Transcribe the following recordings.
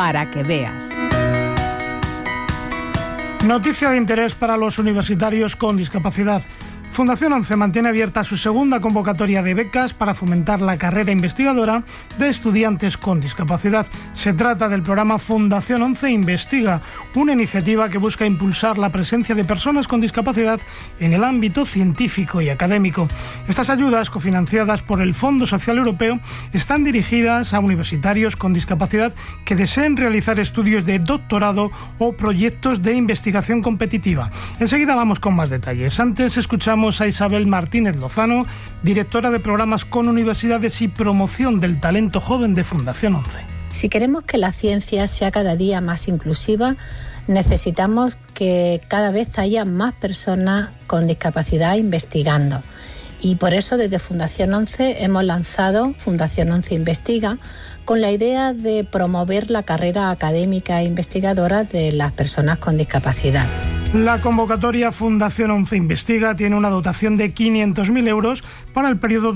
para que veas. Noticia de interés para los universitarios con discapacidad. Fundación 11 mantiene abierta su segunda convocatoria de becas para fomentar la carrera investigadora de estudiantes con discapacidad. Se trata del programa Fundación 11 Investiga, una iniciativa que busca impulsar la presencia de personas con discapacidad en el ámbito científico y académico. Estas ayudas, cofinanciadas por el Fondo Social Europeo, están dirigidas a universitarios con discapacidad que deseen realizar estudios de doctorado o proyectos de investigación competitiva. Enseguida vamos con más detalles. Antes escuchamos a Isabel Martínez Lozano, directora de programas con universidades y promoción del talento joven de Fundación 11. Si queremos que la ciencia sea cada día más inclusiva, necesitamos que cada vez haya más personas con discapacidad investigando. Y por eso desde Fundación 11 hemos lanzado Fundación 11 Investiga, con la idea de promover la carrera académica e investigadora de las personas con discapacidad. La convocatoria Fundación 11 Investiga tiene una dotación de 500.000 euros para el periodo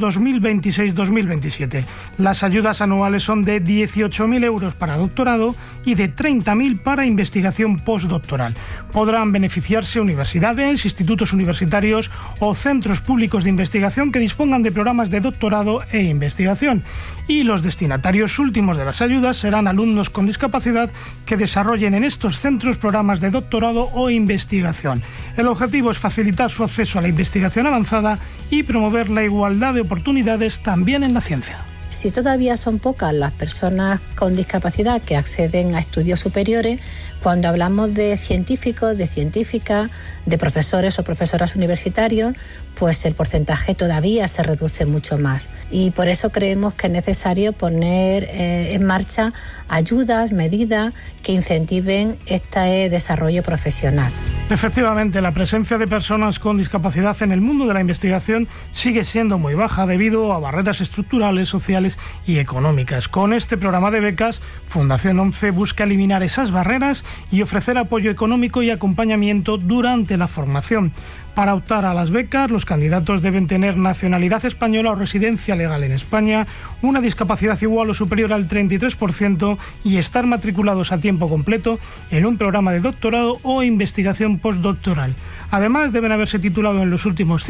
2026-2027. Las ayudas anuales son de 18.000 euros para doctorado y de 30.000 para investigación postdoctoral. Podrán beneficiarse universidades, institutos universitarios o centros públicos de investigación que dispongan de programas de doctorado e investigación. Y los destinatarios últimos de las ayudas serán alumnos con discapacidad que desarrollen en estos centros programas de doctorado o investigación. El objetivo es facilitar su acceso a la investigación avanzada y promover la igualdad de oportunidades también en la ciencia. Si todavía son pocas las personas con discapacidad que acceden a estudios superiores, cuando hablamos de científicos, de científicas, de profesores o profesoras universitarios, pues el porcentaje todavía se reduce mucho más. Y por eso creemos que es necesario poner en marcha ayudas, medidas que incentiven este desarrollo profesional. Efectivamente, la presencia de personas con discapacidad en el mundo de la investigación sigue siendo muy baja debido a barreras estructurales, sociales y económicas. Con este programa de becas, Fundación 11 busca eliminar esas barreras y ofrecer apoyo económico y acompañamiento durante la formación. Para optar a las becas, los candidatos deben tener nacionalidad española o residencia legal en España, una discapacidad igual o superior al 33% y estar matriculados a tiempo completo en un programa de doctorado o investigación postdoctoral. Además, deben haberse titulado en los últimos